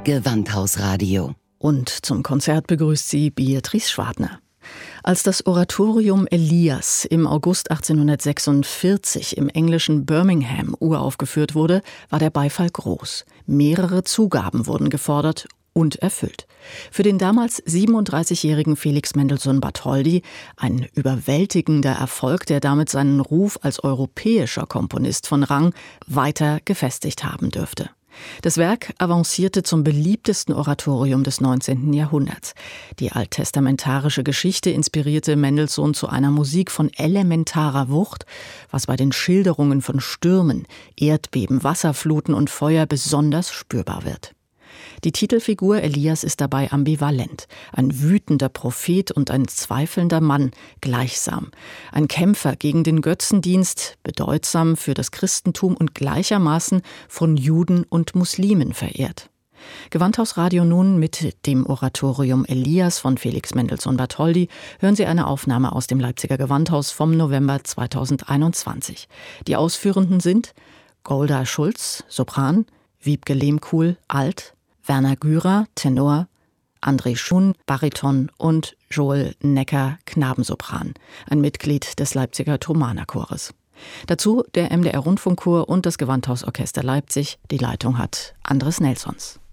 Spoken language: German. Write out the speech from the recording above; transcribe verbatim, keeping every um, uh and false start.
Gewandhausradio. Und zum Konzert begrüßt sie Beatrice Schwadner. Als das Oratorium Elias im August achtzehnhundertsechsundvierzig im englischen Birmingham uraufgeführt wurde, war der Beifall groß. Mehrere Zugaben wurden gefordert und erfüllt. Für den damals siebenunddreißigjährigen Felix Mendelssohn Bartholdy ein überwältigender Erfolg, der damit seinen Ruf als europäischer Komponist von Rang weiter gefestigt haben dürfte. Das Werk avancierte zum beliebtesten Oratorium des neunzehnten Jahrhunderts. Die alttestamentarische Geschichte inspirierte Mendelssohn zu einer Musik von elementarer Wucht, was bei den Schilderungen von Stürmen, Erdbeben, Wasserfluten und Feuer besonders spürbar wird. Die Titelfigur Elias ist dabei ambivalent, ein wütender Prophet und ein zweifelnder Mann gleichsam, ein Kämpfer gegen den Götzendienst, bedeutsam für das Christentum und gleichermaßen von Juden und Muslimen verehrt. Gewandhausradio nun mit dem Oratorium Elias von Felix Mendelssohn Bartholdy hören Sie eine Aufnahme aus dem Leipziger Gewandhaus vom November zweitausendeinundzwanzig. Die Ausführenden sind Golda Schulz, Sopran, Wiebke Lehmkuhl, Alt, Werner Gürer, Tenor, André Schun, Bariton und Joel Necker, Knabensopran, ein Mitglied des Leipziger Thomanerchores. Dazu der M D R Rundfunkchor und das Gewandhausorchester Leipzig. Die Leitung hat Andres Nelsons.